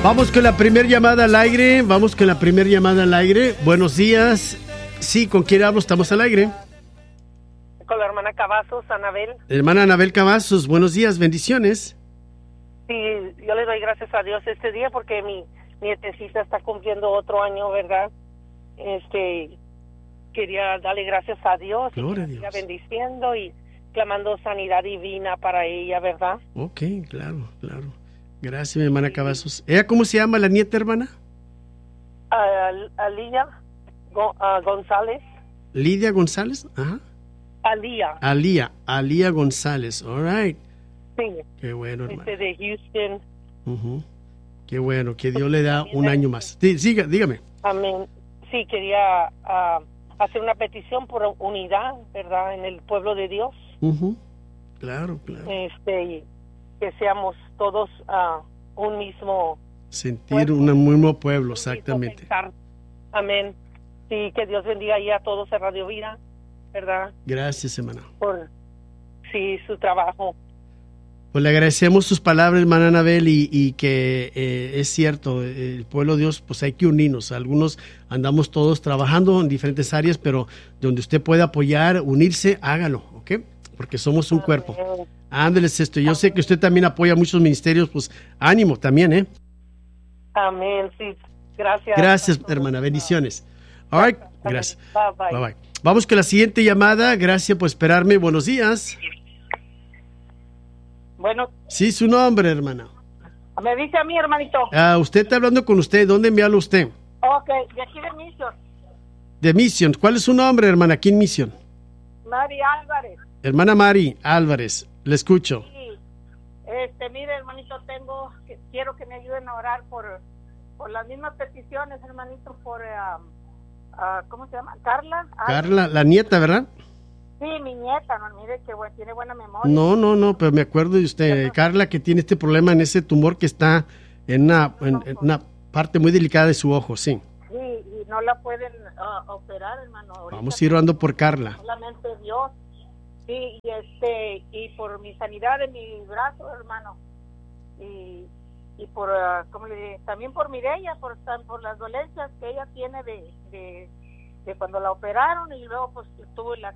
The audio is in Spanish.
Vamos con la primera llamada al aire. Buenos días. Sí, ¿con quién hablo? Estamos al aire. Con la hermana Cavazos, Anabel. Hermana Anabel Cavazos, buenos días, bendiciones. Sí, yo le doy gracias a Dios este día porque mi nietecita está cumpliendo otro año, ¿verdad? Quería darle gracias a Dios. Gloria a y Dios. Bendiciendo y clamando sanidad divina para ella, ¿verdad? Ok, claro. Gracias, mi hermana Cavazos. ¿Ella cómo se llama la nieta, hermana? Alía González. Lidia González, ajá. Alía González, all right. Sí. Qué bueno, hermana. De Houston. Uh-huh. Qué bueno, que Dios le da un año más. Sí, dígame. Amén. Sí, quería hacer una petición por unidad, ¿verdad? En el pueblo de Dios. Uh-huh. Claro. Que seamos todos un mismo sentir pueblo, un mismo pueblo, exactamente. Amén. Sí, que Dios bendiga ahí a todos en Radio Vida, ¿verdad? Gracias, hermana. Por su trabajo. Pues le agradecemos sus palabras, hermana Anabel, y que es cierto, el pueblo de Dios, pues hay que unirnos. Algunos andamos todos trabajando en diferentes áreas, pero donde usted pueda apoyar, unirse, hágalo, ¿ok? Porque somos un cuerpo. Ándeles esto. Yo sé que usted también apoya muchos ministerios, pues ánimo también, ¿eh? Amén, sí. Gracias. Gracias, hermana. Bendiciones. All right. Gracias. Bye. Bye. Vamos con la siguiente llamada. Gracias por esperarme. Buenos días. Bueno. Sí, su nombre, hermana. Me dice a mí, hermanito. Usted está hablando con usted. ¿Dónde me habla usted? Ok, de aquí de Mission. De Mission. ¿Cuál es su nombre, hermana? ¿Aquí en Mission? Mari Álvarez. Hermana Mari Álvarez. Le escucho. Sí. Mire, hermanito, quiero que me ayuden a orar por las mismas peticiones, hermanito, por ¿cómo se llama? Carla, la nieta, ¿verdad? Sí, mi nieta, no, mire que tiene buena memoria. No, pero me acuerdo de usted, Carla, que tiene este problema en ese tumor que está en una parte muy delicada de su ojo, sí. Sí, y no la pueden operar, hermano. Ahorita vamos a ir orando por Carla. Solamente Dios. Sí, y por mi sanidad de mi brazo, hermano. Y por, ¿cómo le diré? También por Mireya, por las dolencias que ella tiene de cuando la operaron, y luego pues tuvo la